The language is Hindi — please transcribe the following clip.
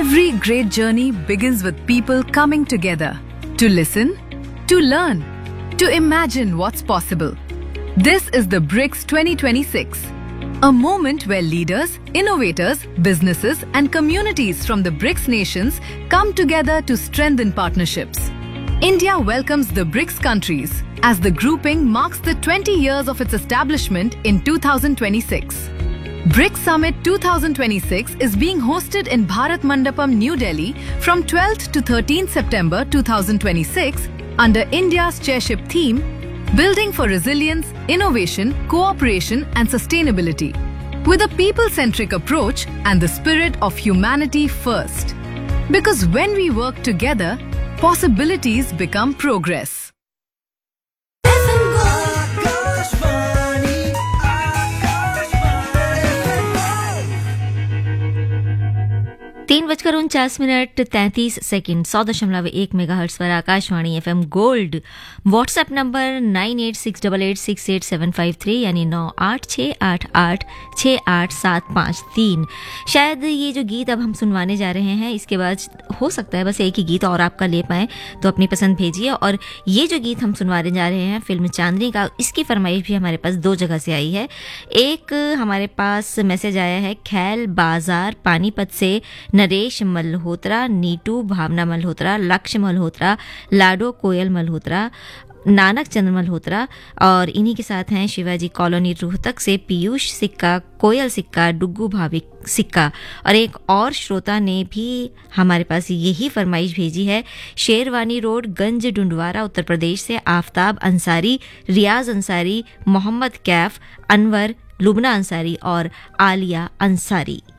Every great journey begins with people coming together to listen, to learn, to imagine what's possible. This is the BRICS 2026, a moment where leaders, innovators, businesses and communities from the BRICS nations come together to strengthen partnerships. India welcomes the BRICS countries as the grouping marks the 20 years of its establishment in 2026. BRICS Summit 2026 is being hosted in Bharat Mandapam, New Delhi from 12th to 13th September 2026 under India's chairship theme, Building for Resilience, Innovation, Cooperation and Sustainability, with a people-centric approach and the spirit of humanity first. Because when we work together, possibilities become progress. 3:49:33 100.1 megahertz पर Akashvani FM gold. WhatsApp number 9868868753 यानी 9868868753। शायद ये जो गीत अब हम सुनवाने जा रहे हैं इसके बाद हो सकता है बस एक ही गीत और आपका ले पाएँ, तो अपनी पसंद भेजिए। और ये जो गीत हम सुनवाने जा रहे हैं फिल्म चांदनी का, इसकी फरमाइश भी हमारे पास दो जगह से आई है। एक हमारे पास मैसेज आया है खैल बाजार पानीपत से नरेश मल्होत्रा, नीटू भावना मल्होत्रा, लक्ष्य मल्होत्रा, लाडो कोयल मल्होत्रा, नानक चंद्र मल्होत्रा, और इन्हीं के साथ हैं शिवाजी कॉलोनी रोहतक से पीयूष सिक्का, कोयल सिक्का, डुग्गू भाविक सिक्का। और एक और श्रोता ने भी हमारे पास यही फरमाइश भेजी है, शेरवानी रोड गंज डुंडवारा उत्तर प्रदेश से आफताब अंसारी, रियाज अंसारी, मोहम्मद कैफ, अनवर, लुबना अंसारी और आलिया अंसारी।